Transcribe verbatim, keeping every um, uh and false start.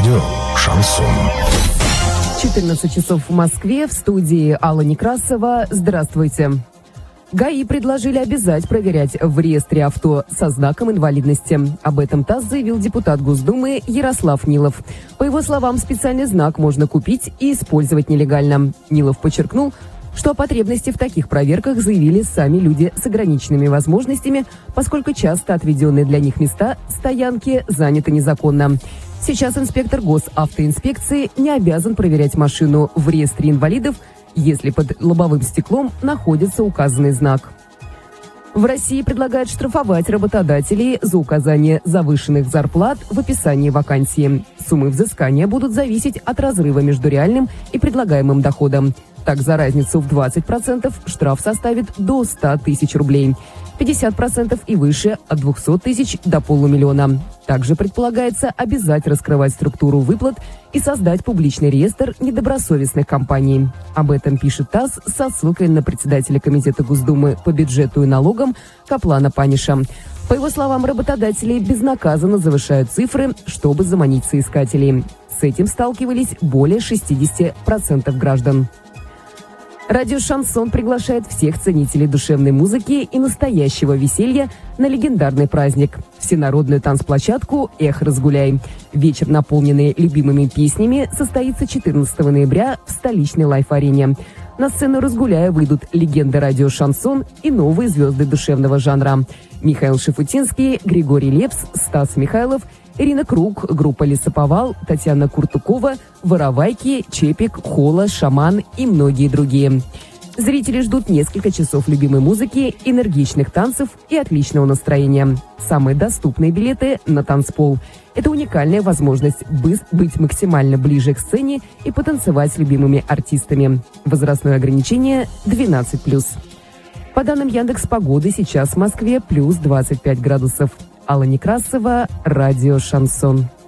Радио «Шансон». четырнадцать часов в Москве, в студии Алла Некрасова. Здравствуйте. ГАИ предложили обязать проверять в реестре авто со знаком инвалидности. Об этом ТАСС заявил депутат Госдумы Ярослав Нилов. По его словам, специальный знак можно купить и использовать нелегально. Нилов подчеркнул, что о потребности в таких проверках заявили сами люди с ограниченными возможностями, поскольку часто отведенные для них места стоянки заняты незаконно. Сейчас инспектор госавтоинспекции не обязан проверять машину в реестре инвалидов, если под лобовым стеклом находится указанный знак. В России предлагают штрафовать работодателей за указание завышенных зарплат в описании вакансии. Суммы взыскания будут зависеть от разрыва между реальным и предлагаемым доходом. Так, за разницу в двадцать процентов штраф составит до ста тысяч рублей, пятьдесят процентов и выше – от двухсот тысяч до полумиллиона. Также предполагается обязать раскрывать структуру выплат и создать публичный реестр недобросовестных компаний. Об этом пишет ТАСС со ссылкой на председателя Комитета Госдумы по бюджету и налогам Каплана Паниша. По его словам, работодатели безнаказанно завышают цифры, чтобы заманить соискателей. С этим сталкивались более шестидесяти процентов граждан. Радио «Шансон» приглашает всех ценителей душевной музыки и настоящего веселья на легендарный праздник – всенародную танцплощадку «Эх, разгуляй». Вечер, наполненный любимыми песнями, состоится четырнадцатого ноября в столичной лайф-арене. На сцену «Разгуляя» выйдут легенды радио «Шансон» и новые звезды душевного жанра – Михаил Шафутинский, Григорий Лепс, Стас Михайлов, Ирина Круг, группа «Лесоповал», Татьяна Куртукова, Воровайки, Чепик, Хола, Шаман и многие другие. Зрители ждут несколько часов любимой музыки, энергичных танцев и отличного настроения. Самые доступные билеты на танцпол. Это уникальная возможность быть максимально ближе к сцене и потанцевать с любимыми артистами. Возрастное ограничение двенадцать плюс. По данным Яндекс.Погоды, сейчас в Москве плюс двадцать пять градусов. Алла Некрасова, радио «Шансон».